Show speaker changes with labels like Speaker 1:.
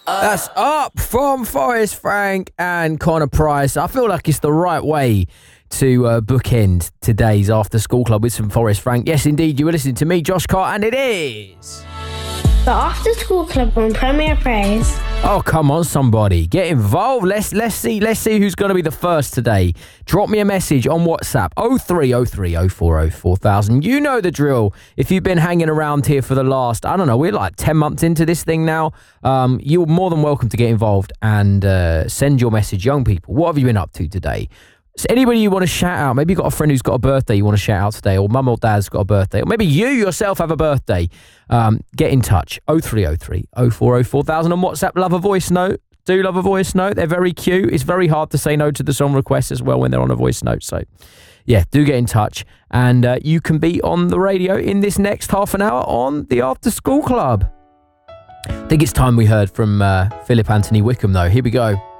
Speaker 1: That's Up from Forrest Frank and Connor Price. I feel like it's the right way to bookend today's After School Club with some Forrest Frank. Yes, indeed, you were listening to me, Josh Carr, and it is
Speaker 2: the After School Club on Premier Praise.
Speaker 1: Oh, come on, somebody. Get involved. Let's see who's going to be the first today. Drop me a message on WhatsApp, 0303 040 4000. You know the drill. If you've been hanging around here for the last, I don't know, we're like 10 months into this thing now. You're more than welcome to get involved and send your message. Young people, what have you been up to today? So anybody you want to shout out, maybe you've got a friend who's got a birthday you want to shout out today, or mum or dad's got a birthday, or maybe you yourself have a birthday, get in touch, 0303 040 4000 on WhatsApp. Love a voice note. Do love a voice note. They're very cute. It's very hard to say no to the song requests as well when they're on a voice note. So, yeah, do get in touch. And you can be on the radio in this next half an hour on the After School Club. I think it's time we heard from Philip Anthony Wickham, though. Here we go.